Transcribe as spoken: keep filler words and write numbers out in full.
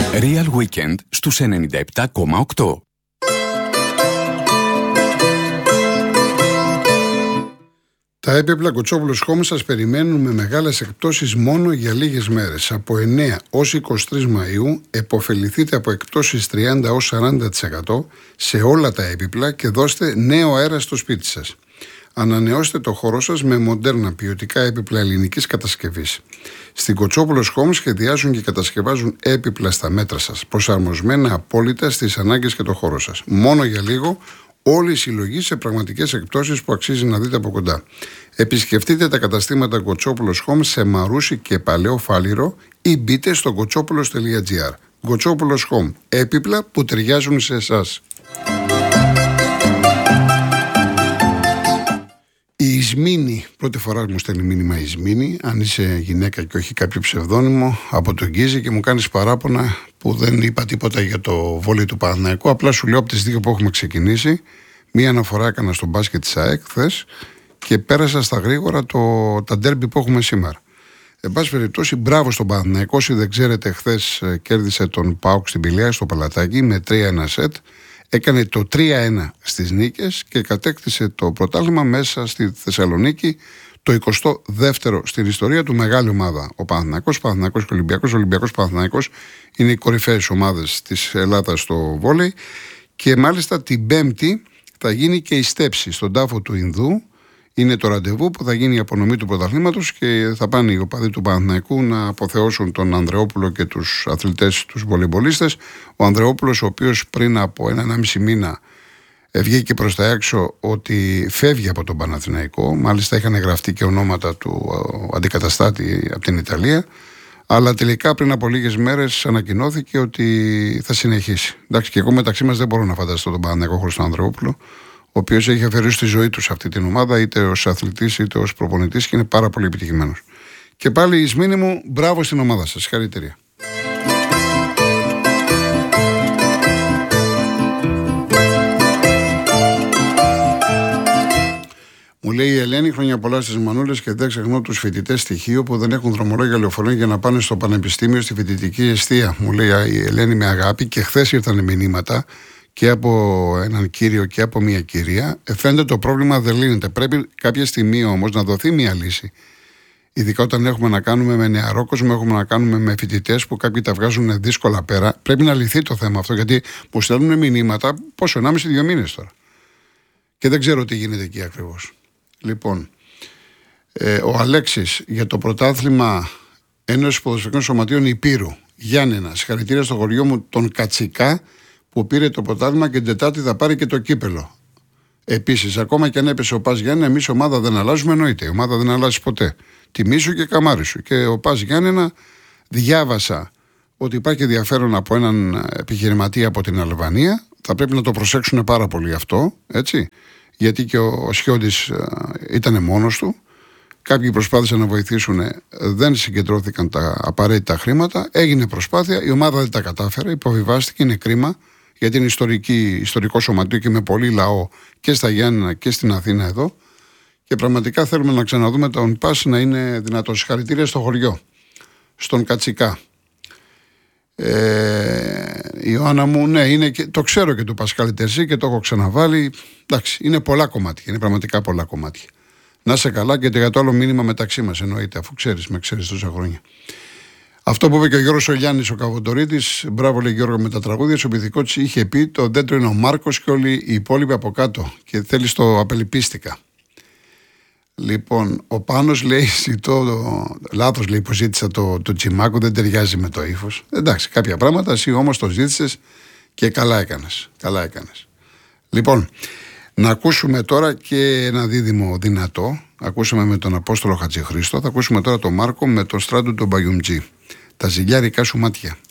Real Weekend στους ενενήντα επτά κόμμα οκτώ. Τα έπιπλα Κοτσόπουλος Home σας περιμένουν με μεγάλες εκπτώσεις μόνο για λίγες μέρες. Από εννέα ως είκοσι τρεις Μαΐου επωφεληθείτε από εκπτώσεις τριάντα ως σαράντα τοις εκατό σε όλα τα έπιπλα και δώστε νέο αέρα στο σπίτι σας. Ανανεώστε το χώρο σας με μοντέρνα ποιοτικά έπιπλα ελληνικής κατασκευής. Στην Κοτσόπουλος Home σχεδιάζουν και κατασκευάζουν έπιπλα στα μέτρα σας, προσαρμοσμένα απόλυτα στις ανάγκες και το χώρο σας. Μόνο για λίγο, όλη η συλλογή σε πραγματικές εκπτώσεις που αξίζει να δείτε από κοντά. Επισκεφτείτε τα καταστήματα Κοτσόπουλος Home σε Μαρούσι και Παλαιό Φάληρο ή μπείτε στο κοτσόπουλος τελεία τζι άρ. Κοτσόπουλος Home. Έπιπλα που ταιριάζουν σε εσάς. Η Ισμήνη, πρώτη φορά μου στέλνει μήνυμα η Ισμήνη, αν είσαι γυναίκα και όχι κάποιο ψευδόνυμο, από τον Γκίζη και μου κάνεις παράπονα που δεν είπα τίποτα για το βόλεϊ του Παναθηναϊκού. Απλά σου λέω από τις δύο που έχουμε ξεκινήσει, μία αναφορά έκανα στο μπάσκετ της ΑΕΚ χθες και πέρασα στα γρήγορα το, τα ντέρμπι που έχουμε σήμερα. Εν πάση περιπτώσει, μπράβο στον Παναθηναϊκό. Όσοι δεν ξέρετε, χθες κέρδισε τον ΠΑΟΚ στην Πηλαία στο Παλατάκι με τρία ένα σετ. Έκανε το τρία ένα στις νίκες και κατέκτησε το πρωτάθλημα μέσα στη Θεσσαλονίκη, το εικοστό δεύτερο στην ιστορία του, μεγάλη ομάδα. Ο Παναθηναϊκός, Παναθηναϊκός και Ολυμπιακός. Ο Ολυμπιακός Παναθηναϊκός είναι οι κορυφαίες ομάδες της Ελλάδας στο βόλεϊ. Και μάλιστα την Πέμπτη θα γίνει και η στέψη στον τάφο του Ινδού. Είναι το ραντεβού που θα γίνει η απονομή του πρωταθλήματος και θα πάνε οι οπαδοί του Παναθηναϊκού να αποθεώσουν τον Ανδρεόπουλο και τους αθλητές, τους βολεϊμπολίστες. Ο Ανδρεόπουλος, ο οποίος πριν από ένα ενάμιση μήνα βγήκε προς τα έξω ότι φεύγει από τον Παναθηναϊκό. Μάλιστα είχαν γραφτεί και ονόματα του αντικαταστάτη από την Ιταλία. Αλλά τελικά πριν από λίγες μέρες ανακοινώθηκε ότι θα συνεχίσει. Εντάξει, και εγώ μεταξύ μας δεν μπορώ να φανταστώ τον Παναθηναϊκό χωρίς τον Ανδρεόπουλο, ο οποίος έχει αφαιρέσει τη ζωή του σε αυτή την ομάδα, είτε ως αθλητής είτε ως προπονητής, και είναι πάρα πολύ επιτυχημένος. Και πάλι, Ισμήνη μου, μπράβο στην ομάδα σας. Συγχαρητήρια. Μου λέει η Ελένη, χρόνια πολλά στις μανούλες και δεν ξεχνώ τους φοιτητές στοιχείο που δεν έχουν δρομολόγια λεωφορείων για να πάνε στο πανεπιστήμιο στη φοιτητική εστία. Μου λέει η Ελένη με αγάπη, και χθες ήρθαν μηνύματα και από έναν κύριο και από μια κυρία. Ε, φαίνεται το πρόβλημα δεν λύνεται. Πρέπει κάποια στιγμή όμως να δοθεί μια λύση. Ειδικά όταν έχουμε να κάνουμε με νεαρό κόσμο, έχουμε να κάνουμε με φοιτητές που κάποιοι τα βγάζουν δύσκολα πέρα. Πρέπει να λυθεί το θέμα αυτό, γιατί μου στέλνουν μηνύματα πόσο, ενάμιση δύο μήνες τώρα. Και δεν ξέρω τι γίνεται εκεί ακριβώς. Λοιπόν, ε, ο Αλέξης για το πρωτάθλημα Ένωσης Ποδοσφαιρικών Σωματείων Υπήρου. Γιάννενα, συγχαρητήρια στο χωριό μου τον Κατσικά που πήρε το πρωτάθλημα και την Τετάρτη θα πάρει και το κύπελο. Επίσης, ακόμα και αν έπεσε ο Πας Γιάννενα, εμείς ομάδα δεν αλλάζουμε, εννοείται. Η ομάδα δεν αλλάζει ποτέ. Τιμή σου και καμάρι σου. Και ο Πας Γιάννενα, διάβασα ότι υπάρχει ενδιαφέρον από έναν επιχειρηματία από την Αλβανία. Θα πρέπει να το προσέξουν πάρα πολύ αυτό, έτσι. Γιατί και ο Σιώδης ήταν μόνος του. Κάποιοι προσπάθησαν να βοηθήσουν, δεν συγκεντρώθηκαν τα απαραίτητα χρήματα. Έγινε προσπάθεια, η ομάδα δεν τα κατάφερε, υποβιβάστηκε, είναι κρίμα. Γιατί είναι ιστορική, ιστορικό σωματείο και με πολύ λαό και στα Γιάννενα και στην Αθήνα εδώ. Και πραγματικά θέλουμε να ξαναδούμε τον Πας να είναι δυνατό. Συγχαρητήρια στο χωριό, στον Κατσικά. Ε, η Ιωάννα μου, ναι, είναι και, το ξέρω και του Πασκάλη Τερζή και το έχω ξαναβάλει. Εντάξει, είναι πολλά κομμάτια, είναι πραγματικά πολλά κομμάτια. Να είσαι καλά, και για το άλλο μήνυμα μεταξύ μας εννοείται, αφού ξέρεις, με ξέρεις τόσα χρόνια. Αυτό που είπε και ο Γιώργος ο Γιάννης ο Καβοντορίτης, μπράβο λέει Γιώργο με τα τραγούδια, στο πυθικό της είχε πει το δέντρο είναι ο Μάρκος και όλοι οι υπόλοιποι από κάτω. Και θέλει το απελπίστηκα. Λοιπόν, ο Πάνος λέει, ζητώ, λάθος λέει που ζήτησα το, το Τσιμάκο, δεν ταιριάζει με το ύφος. Εντάξει, κάποια πράγματα, εσύ όμως το ζήτησες και καλά έκανες. Καλά έκανες. Λοιπόν, να ακούσουμε τώρα και ένα δίδυμο δυνατό. Ακούσαμε με τον Απόστολο Χατζηχρήστο, θα ακούσουμε τώρα τον Μάρκο με τον Στράτο τον Μπαγιουμτζή. Τα ζηλιάρικα σου μάτια.